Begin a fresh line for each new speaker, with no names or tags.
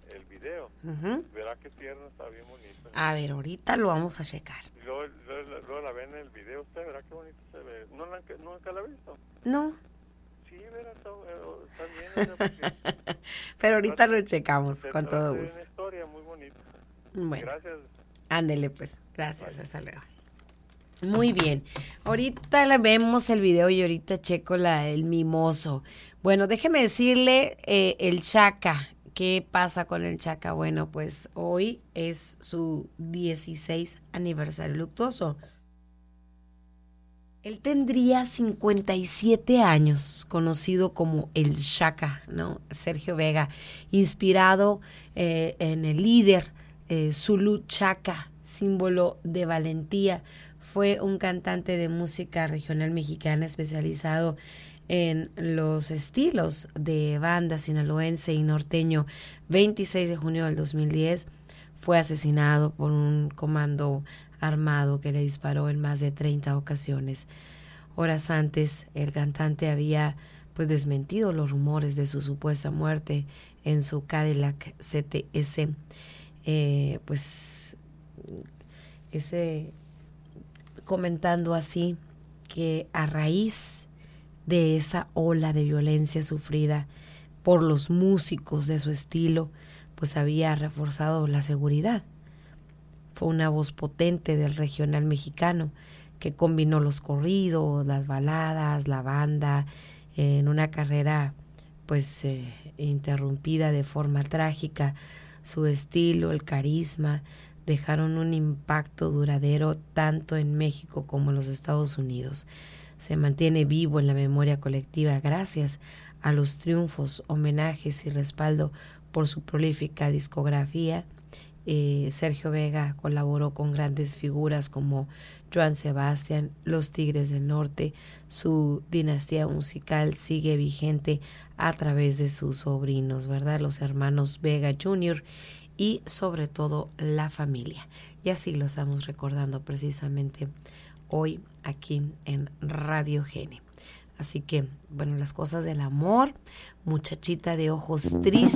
el video.
Uh-huh.
Verá que tierno, está bien bonito.
A ver, ahorita lo vamos a checar.
Y luego la ven en el video, usted verá qué bonito se ve. ¿Nunca la ha visto?
No.
Sí, verá, está bien.
Pero ahorita lo checamos con todo
Es
gusto.
una historia muy bonita.
Bueno.
Gracias.
Ándele pues, gracias,
Bye.
hasta luego. Muy bien, ahorita le vemos el video y ahorita checo el mimoso. Bueno, déjeme decirle el Chaka. ¿Qué pasa con el Chaka? Bueno, pues hoy es su 16 aniversario luctuoso. Él tendría 57 años, conocido como el Chaka, ¿no? Sergio Vega, inspirado en el líder Zulu Chaka, símbolo de valentía. Fue un cantante de música regional mexicana especializado en los estilos de banda sinaloense y norteño. 26 de junio del 2010 fue asesinado por un comando armado que le disparó en más de 30 ocasiones. Horas antes, el cantante había pues desmentido los rumores de su supuesta muerte en su Cadillac CTS. Comentando así que a raíz de esa ola de violencia sufrida por los músicos de su estilo, pues había reforzado la seguridad. Fue una voz potente del regional mexicano que combinó los corridos, las baladas, la banda, en una carrera pues interrumpida de forma trágica. Su estilo, el carisma, dejaron un impacto duradero tanto en México como en los Estados Unidos. Se mantiene vivo en la memoria colectiva gracias a los triunfos, homenajes y respaldo por su prolífica discografía. Sergio Vega colaboró con grandes figuras como Joan Sebastián, Los Tigres del Norte. Su dinastía musical sigue vigente a través de sus sobrinos, ¿verdad? Los hermanos Vega Jr. y sobre todo la familia. Y así lo estamos recordando precisamente hoy aquí en Radio Gene. Así que, bueno, las cosas del amor, muchachita de ojos tristes.